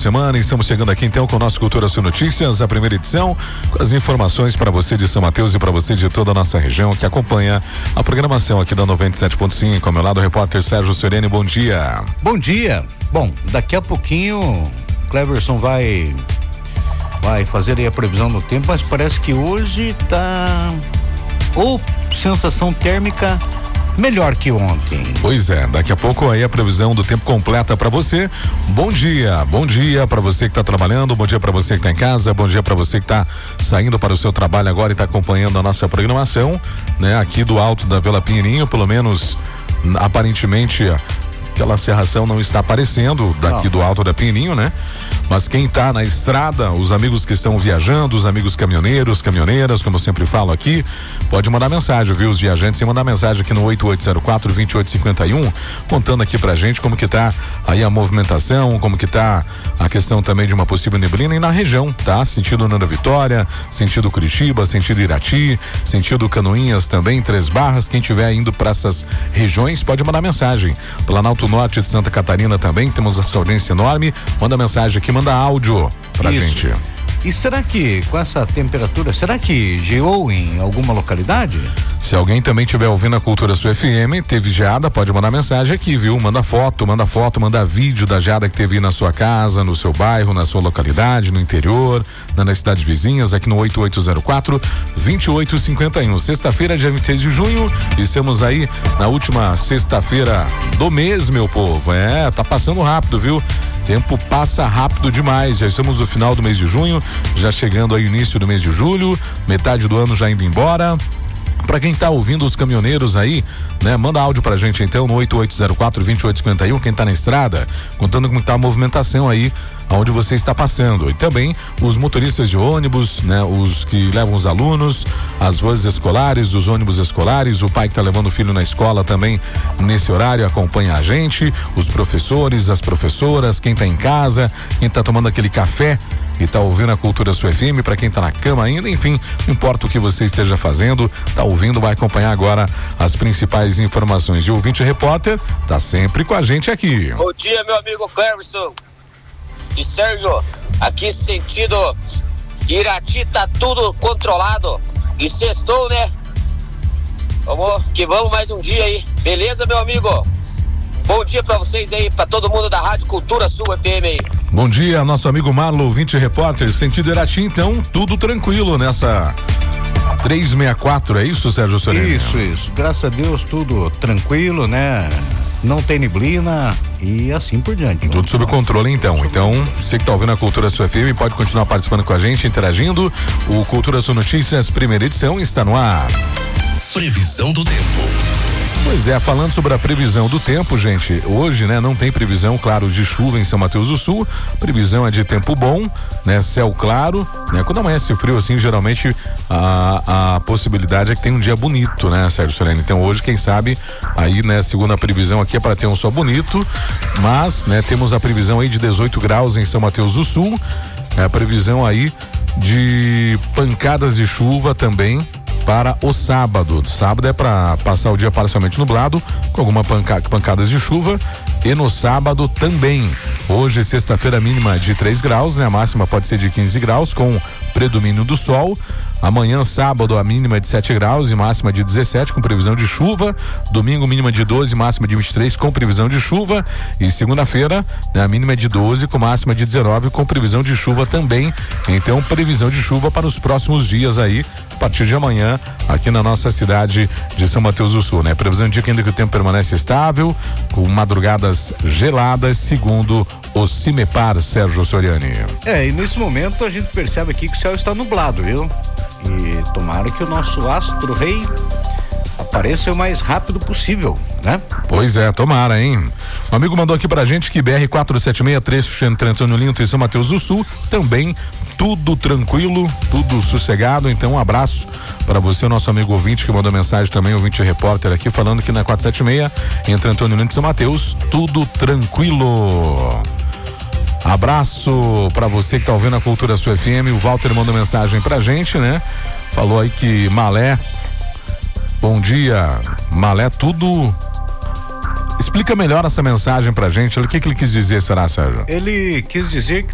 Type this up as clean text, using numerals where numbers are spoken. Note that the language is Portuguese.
semana. Estamos chegando aqui então com o nosso Cultura Sul Notícias, a primeira edição, com as informações para você de São Mateus e para você de toda a nossa região que acompanha a programação aqui da 97.5. Ao meu lado, o repórter Sérgio Soriani. Bom dia. Bom dia. Bom, daqui a pouquinho Cleverson vai fazer aí a previsão do tempo, mas parece que hoje tá sensação térmica melhor que ontem. Pois é, daqui a pouco aí a previsão do tempo completa para você. Bom dia para você que tá trabalhando, bom dia para você que tá em casa, bom dia para você que tá saindo para o seu trabalho agora e tá acompanhando a nossa programação, né? Aqui do alto da Vila Pinheirinho, pelo menos aparentemente aquela serração não está aparecendo daqui do alto da Pinheirinho, né? Mas quem tá na estrada, os amigos que estão viajando, os amigos caminhoneiros, caminhoneiras, como eu sempre falo aqui, pode mandar mensagem, viu? Os viajantes, mandar mensagem aqui no 8804-2851, contando aqui pra gente como que tá aí a movimentação, como que tá a questão também de uma possível neblina e na região, tá? Sentido Nanda Vitória, sentido Curitiba, sentido Irati, sentido Canoinhas também, Três Barras. Quem tiver indo para essas regiões pode mandar mensagem. Planalto Norte de Santa Catarina também, temos essa audiência enorme. Manda mensagem aqui, manda áudio pra gente. E será que com essa temperatura, será que geou em alguma localidade? Se alguém também estiver ouvindo a Cultura Sul FM, teve geada, pode mandar mensagem aqui, viu? Manda foto, manda vídeo da geada que teve na sua casa, no seu bairro, na sua localidade, no interior, nas cidades vizinhas, aqui no 8804-2851. Sexta-feira, dia 23 de junho, e estamos aí na última sexta-feira do mês, meu povo. Tá passando rápido, viu? Tempo passa rápido demais, já estamos no final do mês de junho, já chegando aí o início do mês de julho, metade do ano já indo embora. Pra quem tá ouvindo os caminhoneiros aí, né? Manda áudio pra gente então no 8804-2851, quem tá na estrada, contando como tá a movimentação aí, aonde você está passando. E também os motoristas de ônibus, né? Os que levam os alunos, as vans escolares, os ônibus escolares, o pai que tá levando o filho na escola também nesse horário acompanha a gente, os professores, as professoras, quem tá em casa, quem tá tomando aquele café e tá ouvindo a Cultura Sul FM, para quem tá na cama ainda, enfim, não importa o que você esteja fazendo, tá ouvindo, vai acompanhar agora as principais informações. E o ouvinte repórter tá sempre com a gente aqui. Bom dia, meu amigo Cleverson e Sérgio, aqui sentido Irati, tá tudo controlado e sextou, né? Vamos mais um dia aí, beleza, meu amigo? Bom dia pra vocês aí, pra todo mundo da Rádio Cultura Sul FM aí. Bom dia, nosso amigo Marlon, ouvinte repórter, sentido Irati, então, tudo tranquilo nessa 364, é isso, Sérgio Soriani? Isso, graças a Deus, tudo tranquilo, né? Não tem neblina e assim por diante. Tudo sob controle então. Então, você que tá ouvindo a Cultura Sul FM pode continuar participando com a gente, interagindo. O Cultura Sul Notícias, primeira edição, está no ar. Previsão do tempo. Pois é, falando sobre a previsão do tempo, gente, hoje, né, não tem previsão, claro, de chuva em São Mateus do Sul, previsão é de tempo bom, né, céu claro, né, quando amanhece frio assim, geralmente a possibilidade é que tenha um dia bonito, né, Sérgio Soriani, então hoje, quem sabe, aí, né, segundo a previsão aqui é para ter um sol bonito, mas, né, temos a previsão aí de 18 graus em São Mateus do Sul, a previsão aí de pancadas de chuva também, para o sábado. Sábado é para passar o dia parcialmente nublado, com algumas pancadas de chuva, e no sábado também. Hoje, sexta-feira, mínima de 3 graus, né? A máxima pode ser de 15 graus, com predomínio do sol. Amanhã, sábado, a mínima é de 7 graus e máxima de 17, com previsão de chuva. Domingo, mínima de 12, máxima de 23, com previsão de chuva. E segunda-feira, né, a mínima é de 12, com máxima de 19, com previsão de chuva também. Então, previsão de chuva para os próximos dias aí, a partir de amanhã, aqui na nossa cidade de São Mateus do Sul, né? Previsão de ainda que o tempo permanece estável, com madrugadas geladas, segundo o Cimepar, Sérgio Soriani. E nesse momento a gente percebe aqui que o céu está nublado, viu? E tomara que o nosso astro rei apareça o mais rápido possível, né? Pois é, tomara, hein? Um amigo mandou aqui pra gente que BR-476, trecho entre Antônio Linto e São Mateus do Sul, também tudo tranquilo, tudo sossegado. Então, um abraço para você, o nosso amigo ouvinte que mandou mensagem também, ouvinte repórter aqui, falando que na 476, entre Antônio Linto e São Mateus, tudo tranquilo. Abraço pra você que tá ouvindo a Cultura Sul FM. O Walter mandou mensagem pra gente, né? Falou aí que Malé, bom dia, Malé, tudo. Explica melhor essa mensagem pra gente. O que ele quis dizer, será, Sérgio? Ele quis dizer que